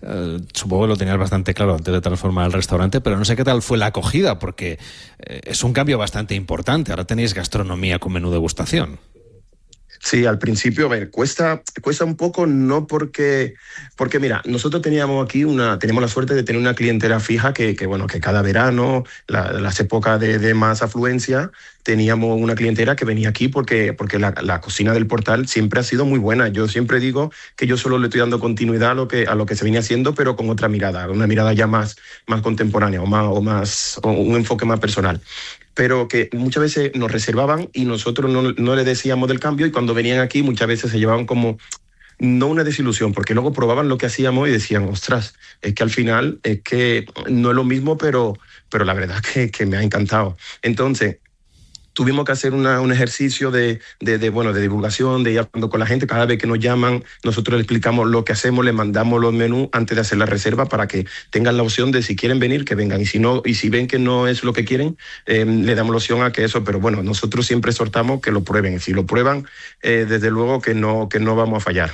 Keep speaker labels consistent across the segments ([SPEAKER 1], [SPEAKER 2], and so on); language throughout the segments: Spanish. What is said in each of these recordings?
[SPEAKER 1] Supongo que lo tenías bastante claro antes de transformar el restaurante, pero no sé qué tal fue la acogida, porque es un cambio bastante importante. Ahora tenéis gastronomía con menú degustación.
[SPEAKER 2] Sí, al principio, a ver, cuesta un poco, no porque mira, nosotros tenemos la suerte de tener una clientela fija bueno, que cada verano, las épocas de más afluencia, teníamos una clientela que venía aquí porque la cocina del Portal siempre ha sido muy buena. Yo siempre digo que yo solo le estoy dando continuidad a lo que se venía haciendo, pero con otra mirada, una mirada ya más contemporánea o un enfoque más personal, pero que muchas veces nos reservaban y nosotros no le decíamos del cambio, y cuando venían aquí muchas veces se llevaban como, no una desilusión, porque luego probaban lo que hacíamos y decían, ostras, es que al final es que no es lo mismo, pero la verdad que me ha encantado. Entonces, tuvimos que hacer un ejercicio bueno, de divulgación, de ir hablando con la gente. Cada vez que nos llaman, nosotros les explicamos lo que hacemos, les mandamos los menús antes de hacer la reserva para que tengan la opción de, si quieren venir, que vengan. Y si no, y si ven que no es lo que quieren, le damos la opción a que eso. Pero bueno, nosotros siempre exhortamos que lo prueben. Si lo prueban, desde luego que no vamos a fallar.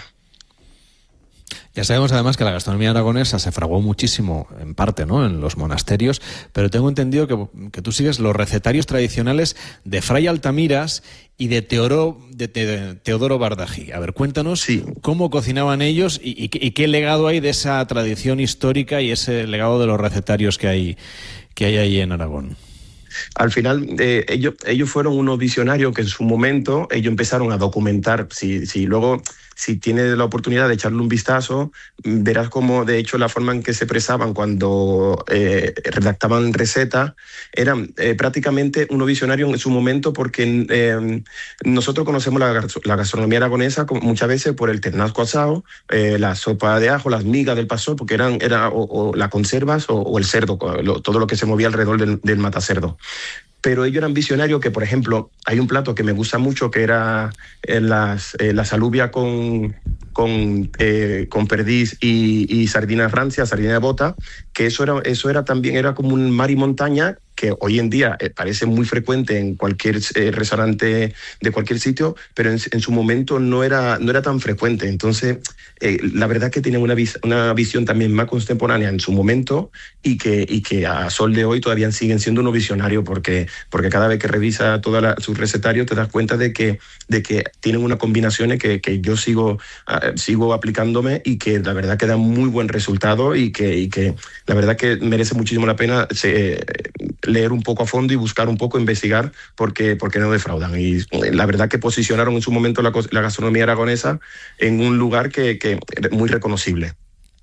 [SPEAKER 1] Ya sabemos además que la gastronomía aragonesa se fraguó muchísimo, en parte, ¿no?, en los monasterios, pero tengo entendido que tú sigues los recetarios tradicionales de Fray Altamiras y de Teodoro Bardají. A ver, cuéntanos
[SPEAKER 2] Sí.
[SPEAKER 1] cómo cocinaban ellos y qué legado hay de esa tradición histórica y ese legado de los recetarios que hay ahí en Aragón.
[SPEAKER 2] Al final, ellos fueron unos visionarios que en su momento ellos empezaron a documentar. Si tienes la oportunidad de echarle un vistazo, verás cómo, de hecho, la forma en que se expresaban cuando redactaban recetas eran prácticamente unos visionarios en su momento, porque nosotros conocemos la gastronomía aragonesa muchas veces por el ternasco asado, la sopa de ajo, las migas del pastor, porque o las conservas o el cerdo, todo lo que se movía alrededor del matacerdo. Pero ellos eran visionarios que, por ejemplo, hay un plato que me gusta mucho que era las alubias con perdiz y sardinas rancias, sardina de bota, que eso era también era como un mar y montaña, que hoy en día parece muy frecuente en cualquier restaurante de cualquier sitio, pero en su momento no era tan frecuente. Entonces, la verdad que tienen una visión también más contemporánea en su momento, y que a sol de hoy todavía siguen siendo unos visionarios, porque cada vez que revisa todo su recetario te das cuenta de que tienen unas combinaciones que yo sigo aplicándome, y que la verdad que dan muy buen resultado, y que la verdad que merece muchísimo la pena leer un poco a fondo y buscar un poco, investigar, porque no defraudan. Y la verdad que posicionaron en su momento la gastronomía aragonesa en un lugar que muy reconocible.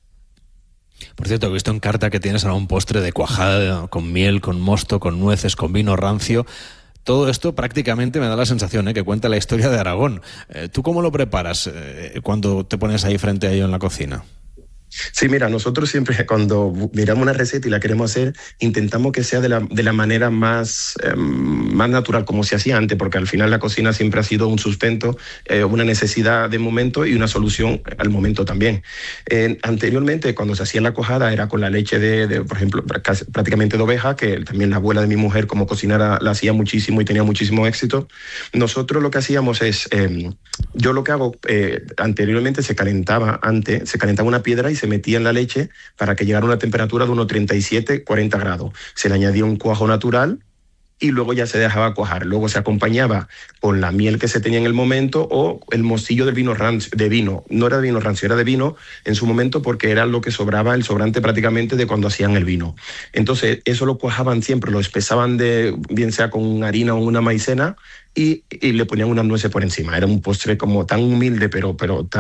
[SPEAKER 1] Por cierto, he visto en carta que tienes ahora un postre de cuajada con miel, con mosto, con nueces, con vino rancio. Todo esto prácticamente me da la sensación que cuenta la historia de Aragón. ¿Tú cómo lo preparas cuando te pones ahí frente a ello en la cocina?
[SPEAKER 2] Sí, mira, nosotros siempre cuando miramos una receta y la queremos hacer, intentamos que sea de la manera más natural, como se hacía antes, porque al final la cocina siempre ha sido un sustento, una necesidad de momento y una solución al momento también. Anteriormente, cuando se hacía la cuajada, era con la leche por ejemplo, prácticamente de oveja, que también la abuela de mi mujer como cocinera la hacía muchísimo y tenía muchísimo éxito. Nosotros lo que hacíamos es, yo lo que hago, anteriormente se calentaba una piedra y se metía en la leche para que llegara a una temperatura de unos 37, 40 grados. Se le añadía un cuajo natural y luego ya se dejaba cuajar. Luego se acompañaba con la miel que se tenía en el momento o el mostillo del vino rancio, de vino. No era de vino rancio, era de vino en su momento, porque era lo que sobraba, el sobrante prácticamente de cuando hacían el vino. Entonces eso lo cuajaban siempre, lo espesaban bien sea con harina o una maicena, y le ponían unas nueces por encima. Era un postre como tan humilde, pero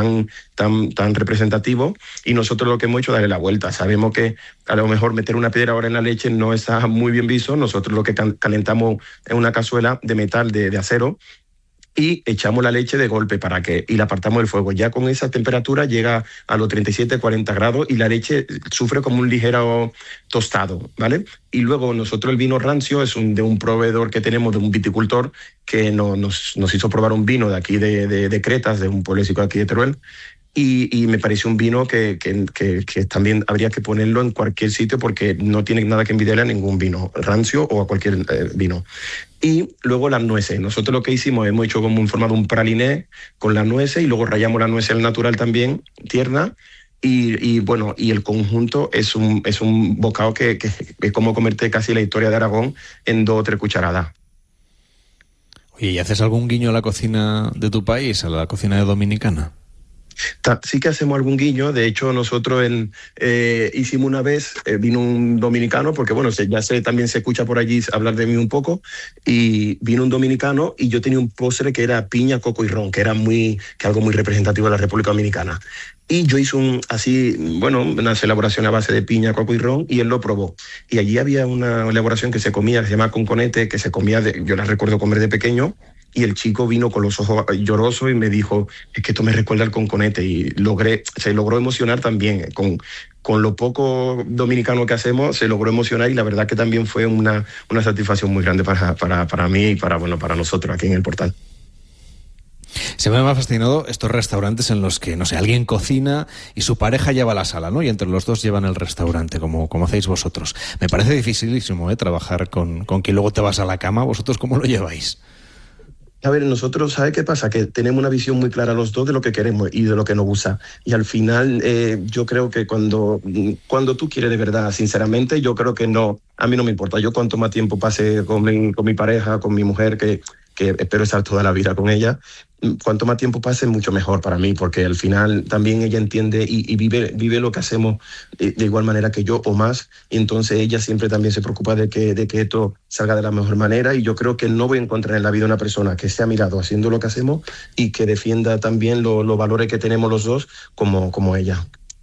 [SPEAKER 2] tan representativo. Y nosotros lo que hemos hecho es darle la vuelta. Sabemos que a lo mejor meter una piedra ahora en la leche no está muy bien visto. Nosotros lo que calentamos es una cazuela de metal, de acero, y echamos la leche de golpe y la apartamos del fuego. Ya con esa temperatura llega a los 37, 40 grados y la leche sufre como un ligero tostado, ¿vale? Y luego nosotros el vino rancio es de un proveedor que tenemos, de un viticultor, que nos hizo probar un vino de aquí de Cretas, de un pueblecito aquí de Teruel. Y me pareció un vino que también habría que ponerlo en cualquier sitio, porque no tiene nada que envidiarle a ningún vino rancio o a cualquier vino. Y luego las nueces. Nosotros lo que hicimos, hemos hecho como en forma de un praliné con las nueces, y luego rallamos la nuez al natural también, tierna, Y bueno, y el conjunto es un bocado que es como comerte casi la historia de Aragón en 2 o 3 cucharadas.
[SPEAKER 1] Oye, ¿y haces algún guiño a la cocina de tu país, a la cocina dominicana?
[SPEAKER 2] Sí que hacemos algún guiño. De hecho, nosotros hicimos una vez, vino un dominicano, porque bueno, también se escucha por allí hablar de mí un poco, y vino un dominicano y yo tenía un postre que era piña, coco y ron, que era algo muy representativo de la República Dominicana. Y yo hice unas elaboraciones a base de piña, coco y ron, y él lo probó. Y allí había una elaboración que se comía, que se llama conconete, que se comía, yo la recuerdo comer de pequeño, y el chico vino con los ojos llorosos y me dijo, es que esto me recuerda al conconete, y se logró emocionar también. Con lo poco dominicano que hacemos, se logró emocionar, y la verdad que también fue una satisfacción muy grande para mí y para nosotros aquí en el portal.
[SPEAKER 1] Siempre me ha fascinado estos restaurantes en los que, no sé, alguien cocina y su pareja lleva la sala, ¿no? Y entre los dos llevan el restaurante, como hacéis vosotros. Me parece dificilísimo, trabajar con quien luego te vas a la cama. ¿Vosotros cómo lo lleváis?
[SPEAKER 2] A ver, nosotros, ¿sabes qué pasa? Que tenemos una visión muy clara los dos de lo que queremos y de lo que nos gusta. Y al final, yo creo que cuando tú quieres de verdad, sinceramente, yo creo que no, a mí no me importa. Yo cuanto más tiempo pase con mi pareja, con mi mujer, que espero estar toda la vida con ella, cuanto más tiempo pase, mucho mejor para mí, porque al final también ella entiende y vive lo que hacemos de igual manera que yo o más, y entonces ella siempre también se preocupa de que esto salga de la mejor manera, y yo creo que no voy a encontrar en la vida una persona que sea mirado haciendo lo que hacemos y que defienda también los valores que tenemos los dos como ella.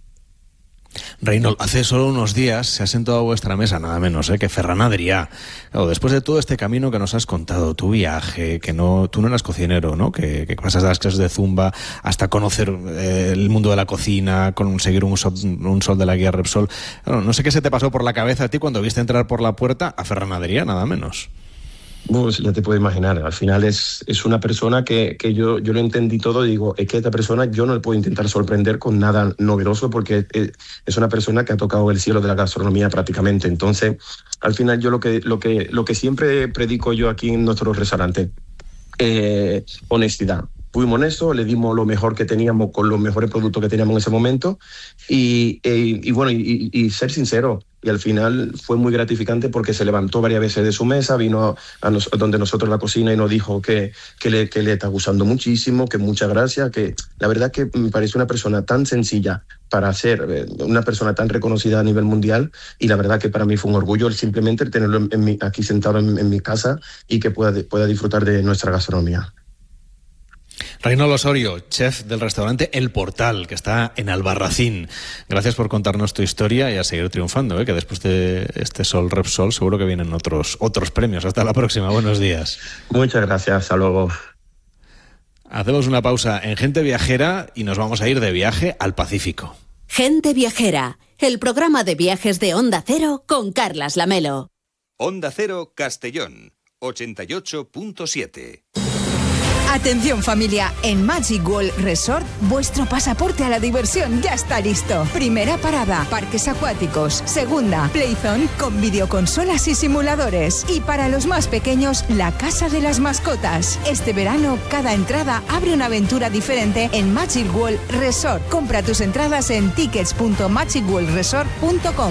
[SPEAKER 1] Reynold, hace solo unos días se ha sentado a vuestra mesa, nada menos que Ferran Adrià. Claro, después de todo este camino que nos has contado, tu viaje, tú no eras cocinero, ¿no? Que pasas de las clases de Zumba hasta conocer el mundo de la cocina, conseguir un sol de la guía Repsol. Claro, no sé qué se te pasó por la cabeza a ti cuando viste entrar por la puerta a Ferran Adrià, nada menos.
[SPEAKER 2] Pues ya te puedo imaginar, al final es una persona que yo lo entendí todo y digo, es que esta persona yo no le puedo intentar sorprender con nada novedoso, porque es una persona que ha tocado el cielo de la gastronomía prácticamente. Entonces, al final yo lo que siempre predico yo aquí en nuestro restaurante, honestidad. Fuimos honestos, le dimos lo mejor que teníamos con los mejores productos que teníamos en ese momento y ser sincero. Y al final fue muy gratificante porque se levantó varias veces de su mesa, vino a donde nosotros la cocina y nos dijo que le está gustando muchísimo, que muchas gracias, que la verdad que me parece una persona tan sencilla para ser una persona tan reconocida a nivel mundial, y la verdad que para mí fue un orgullo simplemente tenerlo aquí sentado en mi casa y que pueda disfrutar de nuestra gastronomía.
[SPEAKER 1] Reynold Osorio, chef del restaurante El Portal, que está en Albarracín. Gracias por contarnos tu historia y a seguir triunfando, que después de este Sol Repsol seguro que vienen otros premios. Hasta la próxima, buenos días.
[SPEAKER 2] Muchas gracias, hasta luego.
[SPEAKER 1] Hacemos una pausa en Gente Viajera y nos vamos a ir de viaje al Pacífico.
[SPEAKER 3] Gente Viajera, el programa de viajes de Onda Cero con Carlas Lamelo.
[SPEAKER 4] Onda Cero Castellón, 88.7.
[SPEAKER 5] Atención familia, en Magic World Resort, vuestro pasaporte a la diversión ya está listo. Primera parada, parques acuáticos. Segunda, Playzone con videoconsolas y simuladores. Y para los más pequeños, la casa de las mascotas. Este verano, cada entrada abre una aventura diferente en Magic World Resort. Compra tus entradas en tickets.magicworldresort.com.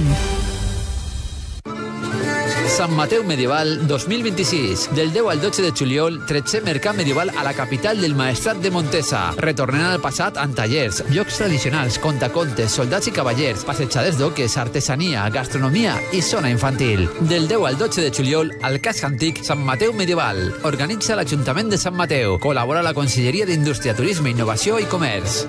[SPEAKER 6] Sant Mateu Medieval 2026. Del 10 al 12 de juliol, 13è Mercat Medieval a la capital del Maestrat de Montesa. Retornant al passat amb tallers, jocs tradicionals, contacontes, soldats i cavallers, passejades d'oques, artesania, gastronomia i zona infantil. Del 10 al 12 de juliol, al casc antic Sant Mateu Medieval. Organitza l'Ajuntament de Sant Mateu. Col·labora la Conselleria d'Indústria, Turisme, Innovació i Comerç.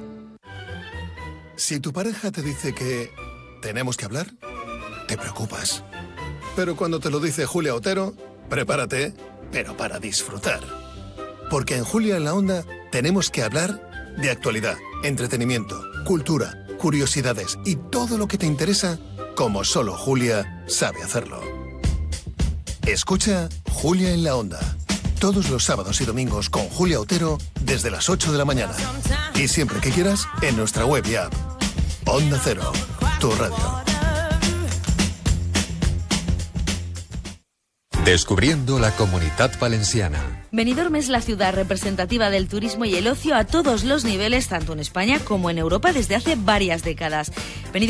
[SPEAKER 7] Si tu pareja te dice que tenemos que hablar, te preocupas. Pero cuando te lo dice Julia Otero, prepárate, pero para disfrutar. Porque en Julia en la Onda tenemos que hablar de actualidad, entretenimiento, cultura, curiosidades y todo lo que te interesa, como solo Julia sabe hacerlo. Escucha Julia en la Onda, todos los sábados y domingos con Julia Otero desde las 8 de la mañana. Y siempre que quieras, en nuestra web y app. Onda Cero, tu radio.
[SPEAKER 8] Descubriendo la Comunitat Valenciana.
[SPEAKER 9] Benidorm es la ciudad representativa del turismo y el ocio a todos los niveles, tanto en España como en Europa, desde hace varias décadas.